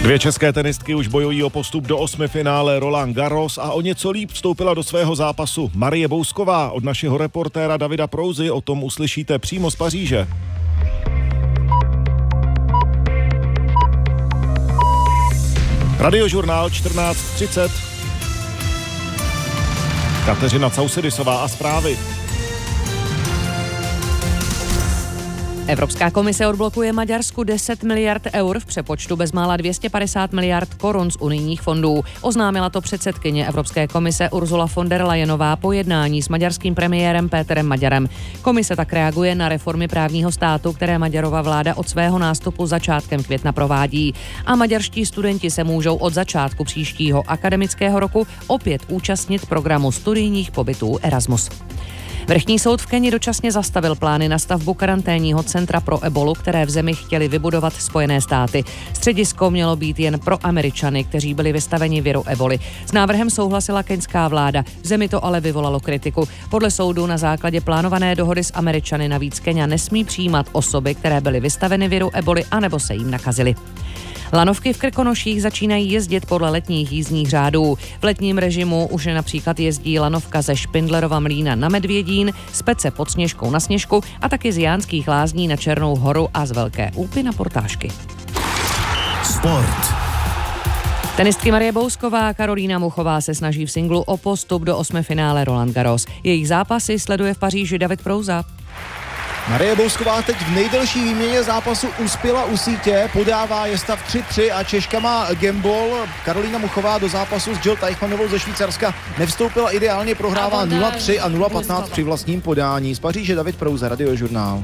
Dvě české tenistky už bojují o postup do 8. finále Roland Garros a o něco líp vstoupila do svého zápasu Marie Bousková. Od našeho reportéra Davida Prouzy o tom uslyšíte přímo z Paříže. Radiožurnál 14:30. Kateřina Causedisová a zprávy. Evropská komise odblokuje Maďarsku 10 miliard eur v přepočtu bezmála 250 miliard korun z unijních fondů. Oznámila to předsedkyně Evropské komise Ursula von der Leyenová po jednání s maďarským premiérem Péterem Maďarem. Komise tak reaguje na reformy právního státu, které Maďarova vláda od svého nástupu začátkem května provádí. A maďarští studenti se můžou od začátku příštího akademického roku opět účastnit programu studijních pobytů Erasmus. Vrchní soud v Keni dočasně zastavil plány na stavbu karanténního centra pro ebolu, které v zemi chtěli vybudovat Spojené státy. Středisko mělo být jen pro Američany, kteří byli vystaveni viru eboli. S návrhem souhlasila keňská vláda, v zemi to ale vyvolalo kritiku. Podle soudu na základě plánované dohody s Američany navíc Keňa nesmí přijímat osoby, které byly vystaveny viru eboli anebo se jim nakazily. Lanovky v Krkonoších začínají jezdit podle letních jízdních řádů. V letním režimu už například jezdí lanovka ze Špindlerova Mlýna na Medvědín, z Pece pod Sněžkou na Sněžku a taky z Jánských Lázní na Černou horu a z Velké Úpy na Portášky. Sport. Tenistky Marie Bousková a Karolína Muchová se snaží v singlu o postup do 8. finále Roland Garros. Jejich zápasy sleduje v Paříži David Prouza. Marie Bousková teď v nejdelší výměně zápasu uspěla u sítě, podává, je stav 3-3 a Češka má gambol. Karolína Muchová do zápasu s Jill Teichmannovou ze Švýcarska nevstoupila ideálně, prohrává 0-3 a 0-15 při vlastním podání. Z Paříže David Prouza, Radiožurnál.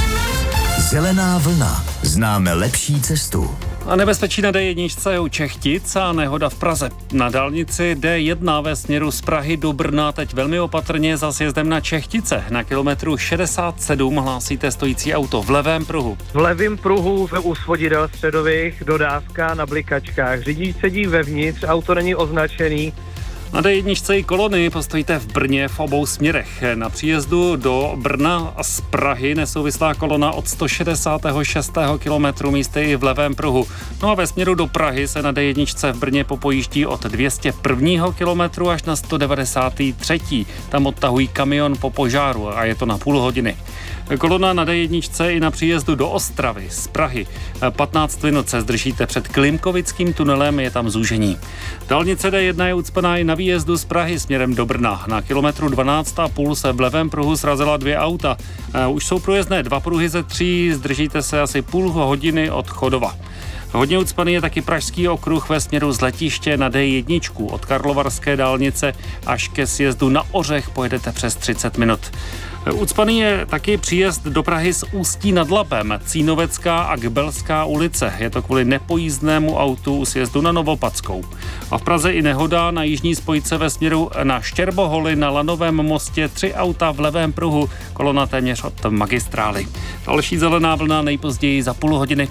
Zelená vlna. Známe lepší cestu. A nebezpečí na D1 je u Čechtic a nehoda v Praze. Na dálnici D1 ve směru z Prahy do Brna teď velmi opatrně za sjezdem na Čechtice. Na kilometru 67 hlásíte stojící auto v levém pruhu. V levém pruhu u svodidel středových dodávka na blikačkách. Řidič sedí vevnitř, auto není označený. Na D1 i kolony postojíte v Brně v obou směrech. Na příjezdu do Brna a z Prahy nesouvislá kolona od 166. kilometru místy i v levém pruhu. No a ve směru do Prahy se na D1 v Brně popojíždí od 201. kilometru až na 193. Tam odtahují kamion po požáru a je to na půl hodiny. Kolona na D1 i na příjezdu do Ostravy z Prahy. 15 minut se zdržíte před Klimkovickým tunelem, je tam zúžení. Dálnice D1 je ucpaná i na výjezdu z Prahy směrem do Brna. Na kilometru 12,5 se v levém pruhu srazila 2 auta. Už jsou průjezdné 2 pruhy ze 3, zdržíte se asi půl hodiny od Chodova. Hodně ucpaný je taky pražský okruh ve směru z letiště na D1. Od Karlovarské dálnice až ke sjezdu na Ořech pojedete přes 30 minut. Ucpaný je taky příjezd do Prahy z Ústí nad Labem, Cínovecká a Gbelská ulice. Je to kvůli nepojízdnému autu u sjezdu na Novopadskou. A v Praze i nehoda na jižní spojce ve směru na Štěrboholy na Lanovém mostě, 3 auta v levém pruhu, kolona téměř od magistrály. Další zelená vlna nejpozději za půl hodiny.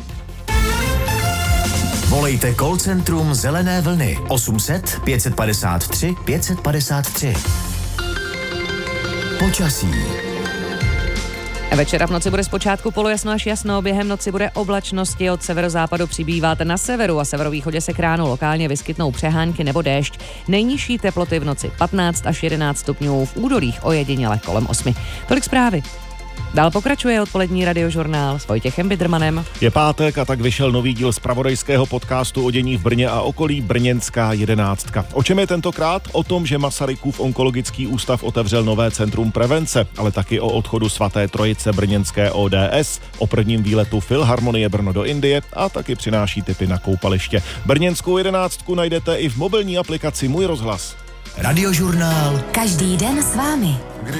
Volejte call centrum Zelené vlny 800 553 553. Počasí. Večera v noci bude zpočátku polojasno až jasno, během noci bude oblačnosti, od severozápadu přibývat, na severu a severovýchodě se k ránu lokálně vyskytnou přehánky nebo déšť. Nejnižší teploty v noci 15 až 11 stupňů, v údolích ojediněle kolem 8. Tolik zprávy. Dál pokračuje odpolední Radiožurnál s Vojtěchem Bidrmanem. Je pátek a tak vyšel nový díl zpravodajského podcastu o dění v Brně a okolí Brněnská 11. O čem je tentokrát? O tom, že Masarykův onkologický ústav otevřel nové centrum prevence, ale taky o odchodu svaté trojice brněnské ODS, o prvním výletu Filharmonie Brno do Indie a taky přináší tipy na koupaliště. Brněnskou 11 najdete i v mobilní aplikaci Můj rozhlas. Radiožurnál. Každý den s vámi.